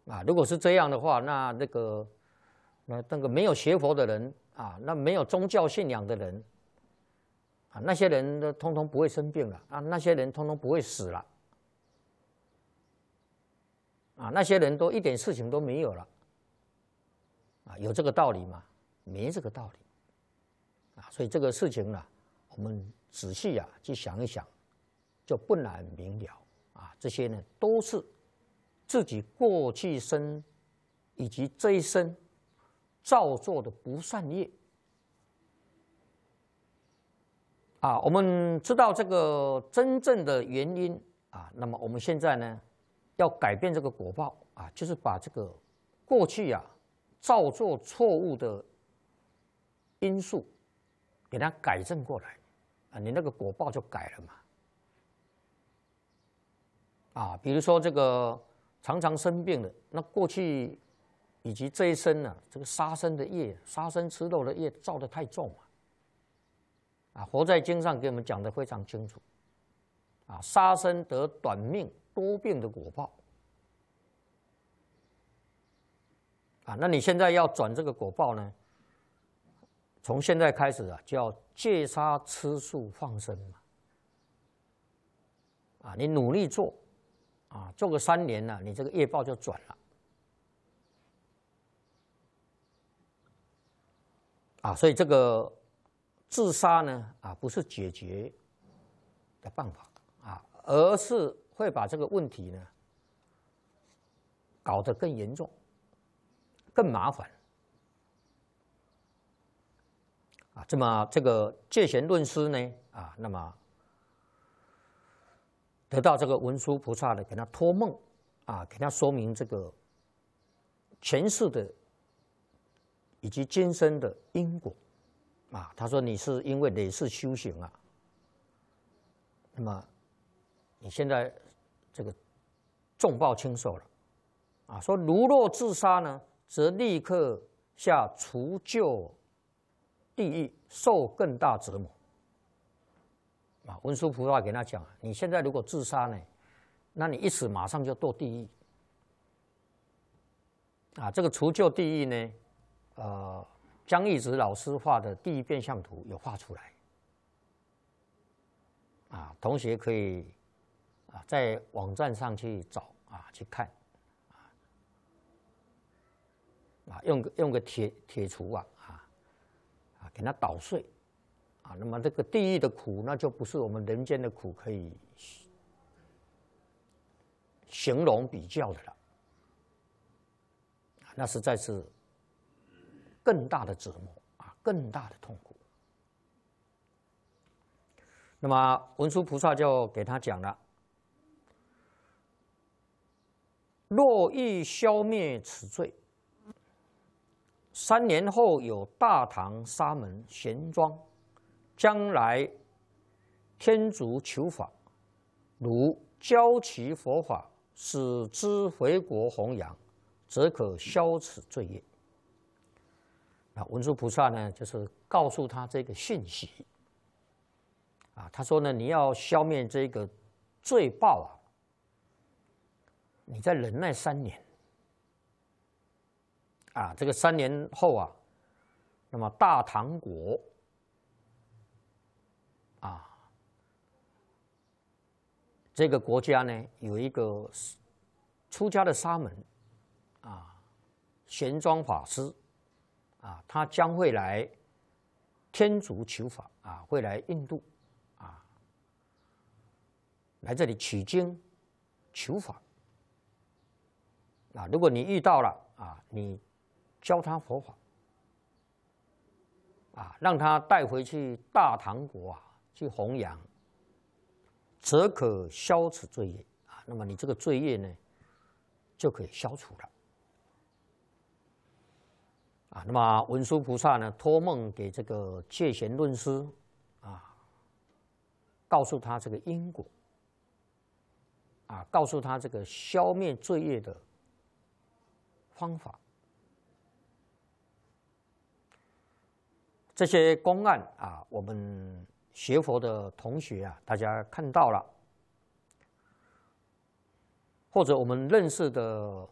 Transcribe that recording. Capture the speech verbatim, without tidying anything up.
啊，如果是这样的话，那那个那那个没有学佛的人啊，那没有宗教信仰的人啊，那些人都通通不会生病了啊，那些人通通不会死了啊，那些人都一点事情都没有了啊，有这个道理吗？没这个道理啊，所以这个事情呢，我们仔细啊去想一想，就不难明了啊，这些呢都是自己过去生以及这一生造作的不善业啊。我们知道这个真正的原因啊，那么我们现在呢要改变这个果报啊，就是把这个过去啊造作错误的因素给它改正过来啊，你那个果报就改了嘛。啊，比如说这个常常生病的，那过去以及这一生呢、啊，这个杀生的业、杀生吃肉的业造得太重了。啊，佛在经上给我们讲得非常清楚。啊，杀生得短命多病的果报。啊，那你现在要转这个果报呢？从现在开始啊，就要戒杀吃素放生嘛。啊，你努力做。啊，做个三年呢、啊，你这个业报就转了。啊，所以这个自杀呢，啊，不是解决的办法啊，而是会把这个问题呢搞得更严重、更麻烦。啊，这么这个戒贤论师呢，啊，那么。得到这个文殊菩萨的给他托梦啊，给他说明这个前世的以及今生的因果啊。他说你是因为累世修行啊，那么你现在这个重报轻受了啊。说如若自杀呢，则立刻下除旧地狱，受更大折磨。啊，文殊菩萨给他讲，你现在如果自杀呢，那你一死马上就堕地狱。啊，这个除旧地狱呢，呃，江义直老师画的地狱变相图有画出来。啊，同学可以啊在网站上去找啊去看，啊，啊用个用个铁铁锄啊啊啊给它捣碎。啊，那么这个地狱的苦，那就不是我们人间的苦可以形容比较的了，那实在是更大的折磨啊，更大的痛苦。那么文殊菩萨就给他讲了：若欲消灭此罪，三年后有大唐沙门玄奘。将来天竺求法，如教其佛法，使之回国弘扬，则可消此罪业。那文殊菩萨呢，就是告诉他这个讯息啊。他说呢，你要消灭这个罪报啊，你再忍耐三年啊。这个三年后啊，那么大唐国。啊，这个国家呢有一个出家的沙门，啊，玄奘法师，啊，他将会来天竺求法，啊，会来印度，啊，来这里取经求法，啊，如果你遇到了啊，你教他佛法，啊，让他带回去大唐国啊。去弘扬，则可消此罪业啊。那么你这个罪业呢，就可以消除了啊。那么文殊菩萨呢，托梦给这个戒贤论师啊，告诉他这个因果啊，告诉他这个消灭罪业的方法。这些公案啊，我们学佛的同学啊，大家看到了，或者我们认识的